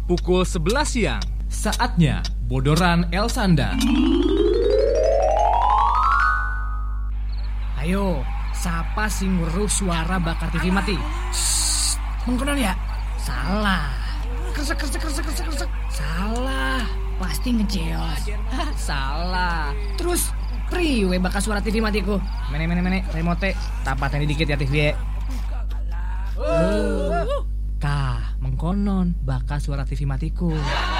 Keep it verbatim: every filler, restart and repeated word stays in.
pukul sebelas siang. Saatnya Bodoran Elsanda. Ayo, siapa sing weruh suara bakar T V mati? Shh, mengkonon ya? Salah. Kresek, kresek, kresek, kresek, kresek. Salah. Pasti ngejeos. Salah. Terus, priwe bakal suara T V matiku? Mene, mene, mene, remote. Tapatnya dikit ya T V. Uh. Kah, mengkonon bakal suara T V matiku.